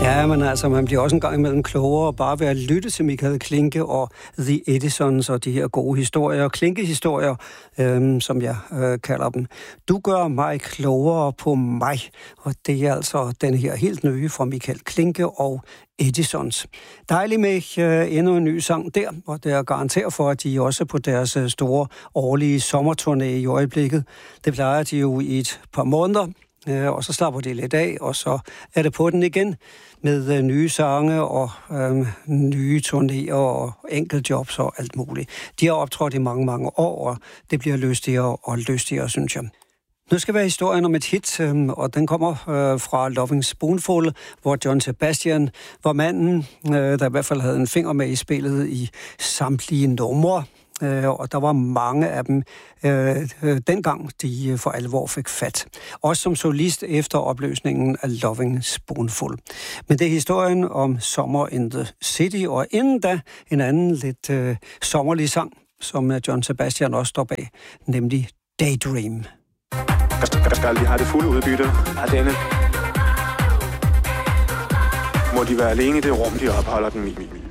Ja, men altså, man bliver også en gang imellem klogere bare ved at lytte til Michael Klinke og The Edisons og de her gode historier, Klinke-historier, som jeg kalder dem. Du gør mig klogere på mig, og det er altså den her helt nye fra Michael Klinke og Edisons. Dejligt med endnu en ny sang der, og det er garanteret for, at de også på deres store årlige sommerturné i øjeblikket. Det plejer de jo i et par måneder. Og så slapper de lidt af, og så er det på den igen med nye sange og nye turnéer og enkeltjobs og alt muligt. De har optrådt i mange, mange år, og det bliver lystigere og lystigere, synes jeg. Nu skal være historien om et hit, og den kommer fra Loving Spoonful, hvor John Sebastian var manden, der i hvert fald havde en finger med i spillet i samtlige numre. Og der var mange af dem dengang, de for alvor fik fat. Også som solist efter opløsningen af Loving Spoonful. Men det er historien om Summer in the City, og inden da en anden lidt sommerlig sang, som John Sebastian også står bag, nemlig Daydream. Skal de have det fulde udbytte af denne? Må de være alene i det rum, de opholder den i?